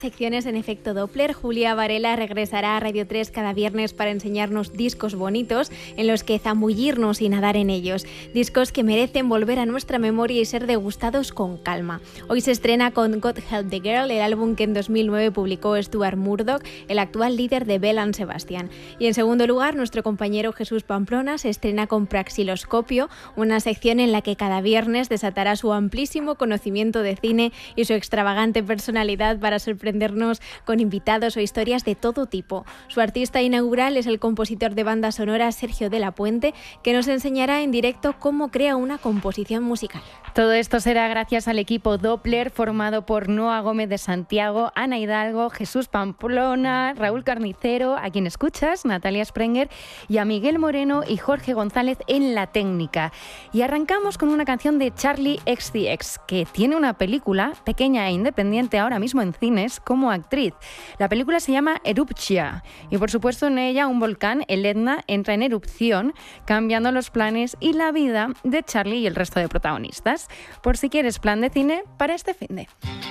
Secciones en efecto Doppler. Julia Varela regresará a Radio 3 cada viernes para enseñarnos discos bonitos en los que zambullirnos y nadar en ellos. Discos que merecen volver a nuestra memoria y ser degustados con calma. Hoy se estrena con God Help the Girl, el álbum que en 2009 publicó Stuart Murdoch, el actual líder de Belle and Sebastian. Y en segundo lugar, nuestro compañero Jesús Pamplona se estrena con Praxiloscopio, una sección en la que cada viernes desatará su amplísimo conocimiento de cine y su extravagante personalidad para sorprendernos con invitados o historias de todo tipo. Su artista inaugural es el compositor de banda sonora Sergio de la Puente, que nos enseñará en directo cómo crea una composición musical. Todo esto será gracias al equipo Doppler, formado por Noa Gómez de Santiago, Ana Hidalgo, Jesús Pamplona, Raúl Carnicero, a quien escuchas, Natalia Sprenger, y a Miguel Moreno y Jorge González en la técnica. Y arrancamos con una canción de Charli XCX, que tiene una película pequeña e independiente ahora mismo en cines como actriz. La película se llama Eruptia y por supuesto en ella un volcán, el Etna, entra en erupción, cambiando los planes y la vida de Charli y el resto de protagonistas. Por si quieres plan de cine para este finde.